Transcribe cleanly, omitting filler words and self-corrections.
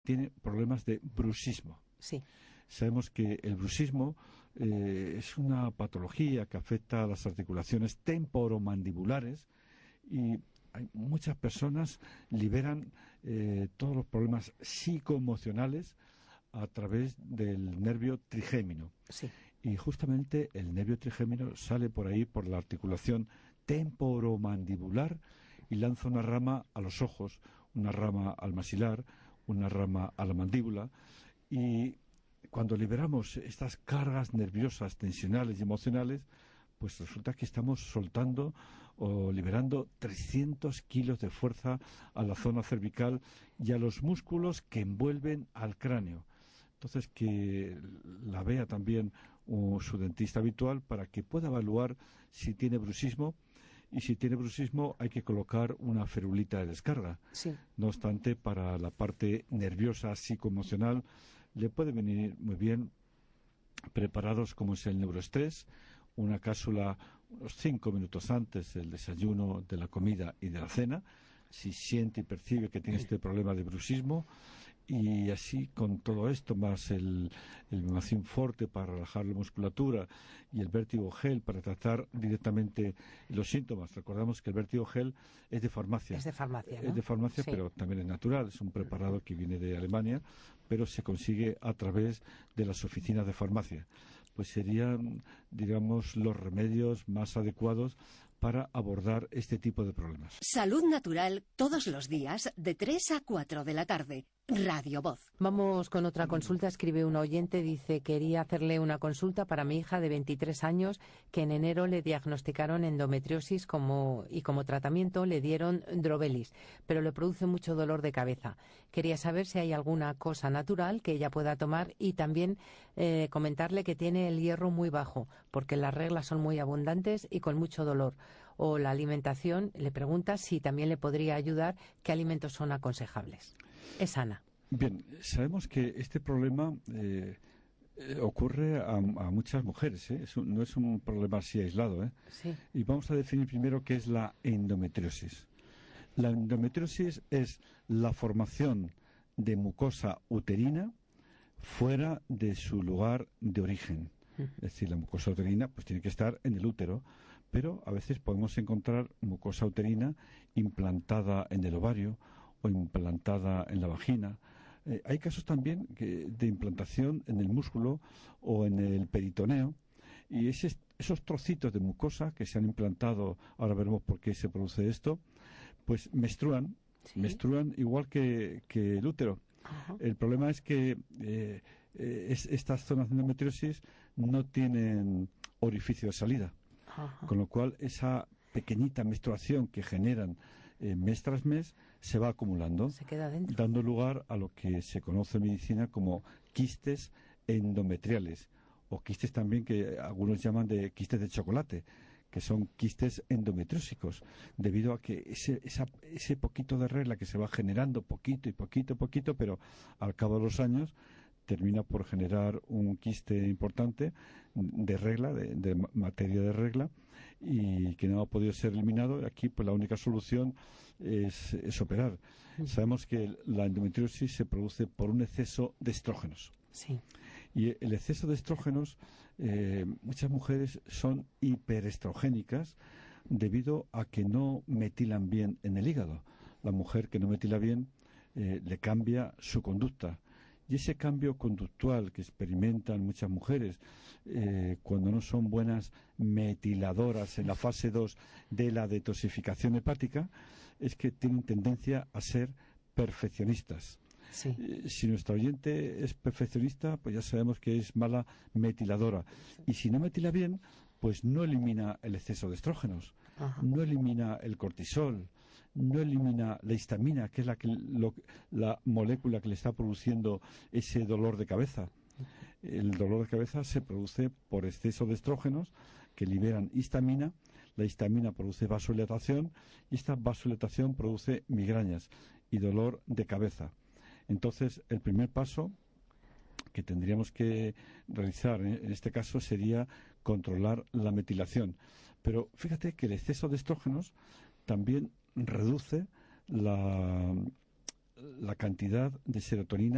tiene problemas de bruxismo. Sí. Sabemos que el bruxismo es una patología que afecta a las articulaciones temporomandibulares y muchas personas liberan todos los problemas psicoemocionales a través del nervio trigémino. Sí. Y justamente el nervio trigémino sale por ahí, por la articulación temporomandibular, y lanza una rama a los ojos, una rama al maxilar, una rama a la mandíbula. Y cuando liberamos estas cargas nerviosas, tensionales y emocionales, pues resulta que estamos soltando o liberando 300 kilos de fuerza a la zona cervical y a los músculos que envuelven al cráneo. Entonces, que la vea también su dentista habitual para que pueda evaluar si tiene bruxismo. Y si tiene bruxismo hay que colocar una ferulita de descarga. Sí. No obstante, para la parte nerviosa, psicoemocional, le puede venir muy bien preparados como es el neuroestrés, una cápsula unos 5 minutos antes del desayuno, de la comida y de la cena, si siente y percibe que tiene este problema de bruxismo. Y así, con todo esto, más el Memacin Forte para relajar la musculatura y el Vértigo Gel para tratar directamente los síntomas. Recordamos que el Vértigo Gel es de farmacia. Es de farmacia, ¿no? Es de farmacia, Sí. pero también es natural. Es un preparado que viene de Alemania, pero se consigue a través de las oficinas de farmacia. Pues serían, digamos, los remedios más adecuados para abordar este tipo de problemas. Salud Natural, todos los días, de 3 a 4 de la tarde. Radio Voz. Vamos con otra consulta. Escribe un oyente, dice: quería hacerle una consulta para mi hija de 23 años que en enero le diagnosticaron endometriosis y como tratamiento le dieron Drovelis, pero le produce mucho dolor de cabeza. Quería saber si hay alguna cosa natural que ella pueda tomar y también comentarle que tiene el hierro muy bajo porque las reglas son muy abundantes y con mucho dolor. O la alimentación, le pregunta si también le podría ayudar, qué alimentos son aconsejables. Es Ana. Bien, sabemos que este problema ocurre a muchas mujeres, ¿eh? No es un problema así aislado, ¿eh? Sí. Y vamos a definir primero qué es la endometriosis. La endometriosis es la formación de mucosa uterina fuera de su lugar de origen. Es decir, la mucosa uterina pues tiene que estar en el útero, pero a veces podemos encontrar mucosa uterina implantada en el ovario o implantada en la vagina. Hay casos también de implantación en el músculo o en el peritoneo, y esos trocitos de mucosa que se han implantado, ahora veremos por qué se produce esto, pues menstruan, ¿Sí? menstruan igual que el útero. Ajá. El problema es que estas zonas de endometriosis no tienen orificio de salida. Ajá. Con lo cual, esa pequeñita menstruación que generan mes tras mes se va acumulando, Se queda dentro. dando lugar a lo que se conoce en medicina como quistes endometriales, o quistes también que algunos llaman de quistes de chocolate, que son quistes endometriósicos, debido a que ese poquito de regla que se va generando poquito y poquito, pero al cabo de los años termina por generar un quiste importante de regla, de materia de regla, y que no ha podido ser eliminado. Aquí pues la única solución es operar. Sabemos que la endometriosis se produce por un exceso de estrógenos. Sí. Y el exceso de estrógenos, muchas mujeres son hiperestrogénicas debido a que no metilan bien en el hígado. La mujer que no metila bien le cambia su conducta. Y ese cambio conductual que experimentan muchas mujeres cuando no son buenas metiladoras en la fase 2 de la detoxificación hepática es que tienen tendencia a ser perfeccionistas. Sí. Si nuestro oyente es perfeccionista, pues ya sabemos que es mala metiladora. Y si no metila bien, pues no elimina el exceso de estrógenos, Ajá. no elimina el cortisol, no elimina la histamina, que es la molécula que le está produciendo ese dolor de cabeza. El dolor de cabeza se produce por exceso de estrógenos que liberan histamina. La histamina produce vasodilatación y esta vasodilatación produce migrañas y dolor de cabeza. Entonces, el primer paso que tendríamos que realizar en este caso sería controlar la metilación. Pero fíjate que el exceso de estrógenos también reduce la cantidad de serotonina